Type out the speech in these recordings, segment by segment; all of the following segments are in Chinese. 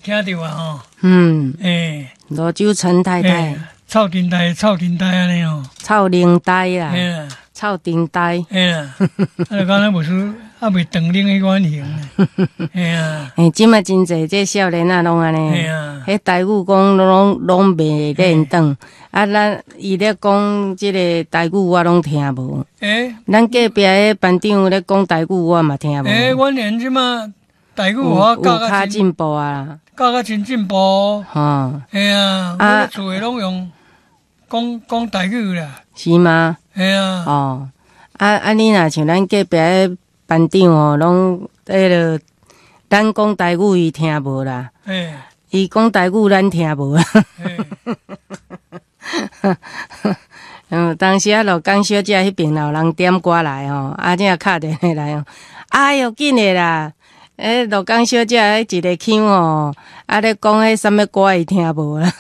听到啊吼。 罗九陈太太。 臭丁呆安尼哦。 臭灵呆啦。 嘿啦。 臭丁呆。 嘿啦。啊，刚才无输，还未长另一款型呢。嘿啊。 即马真济这少年啊，拢安尼。 嘿啊。 迄台语讲拢袂练转，啊，咱伊咧讲即个台语我拢听无。咱隔壁迄班长咧讲台语我嘛听无。 阮连即马台语我教有较进步啊。 教较真进步。 吼。 嘿啊。我厝诶拢用讲台语啦。 是吗？ 嘿啊。 哦。你若像咱隔壁迄班长哦，拢迄个咱讲台语伊听无啦。伊讲台语咱听无啊。当时啊，罗江小姐迄边有人点歌来吼，正敲电话来哦。哎哟，紧诶啦！罗江小姐迄一个腔哦，咧讲迄什么歌伊听无啦。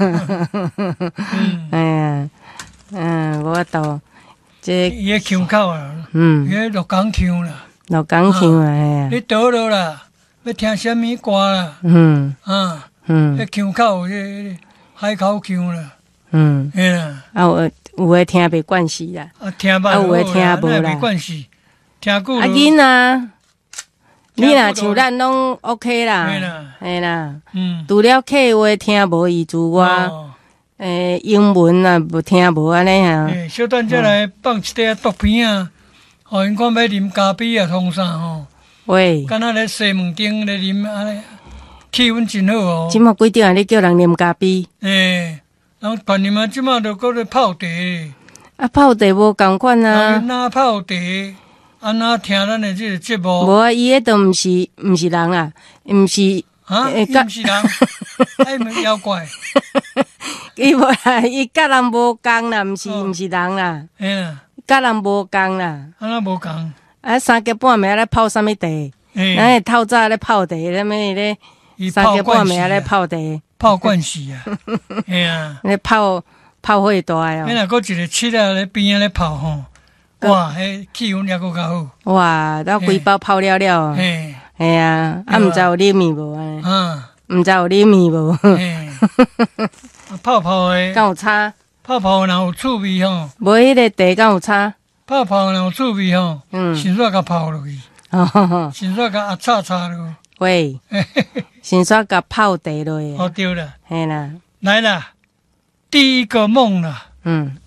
我都这伊个腔口啊，伊个罗江腔啦， 罗江腔啊， 你倒落啦，要听什么歌啦？迄腔口迄海口腔啦。嘿啦。 有诶听袂惯势啦。 听捌有诶听无啦。 袂惯势，听久。 囡啊，你若像咱拢 OK 啦。嘿啦。除了客话听无伊自外，英文啊无听无安尼啊。 小等者来放一块毒片啊，互因看要啉咖啡啊，创啥吼？ 喂。 敢若咧西门町咧啉安尼，气氛真好哦。 即马几点啊？你叫人啉咖啡？ 人别啉啊，即马著搁咧泡茶。 泡茶无共款啊。 哪泡茶？安那听咱的这个节目？ 无啊，伊迄都毋是人啊，毋是。 伊毋是人，伊妖怪。 伊无啦，伊甲人无共啦，毋是人啦。甲人无共啦。 安那无共？ 3更半暝咧泡啥物茶？咱会透早咧泡茶，咱们咧3更半暝咧泡茶。 泡惯死啊！嘿啊！ 咧泡火大哦。 你若搁一个七啊咧边仔咧泡吼，哇，迄气氛也搁较好。哇， 咱规包泡了了。嘿啊，毋知有啉面无啊？毋知有啉面无？ 泡泡诶， 敢有差？ 泡泡若有趣味吼。 无迄个茶敢有差？ 泡泡若有趣味吼，先煞甲泡落去，先煞甲擦擦落。 喂，先煞甲泡茶落去。 对了。 嘿啦， 来啦，第一个梦啦。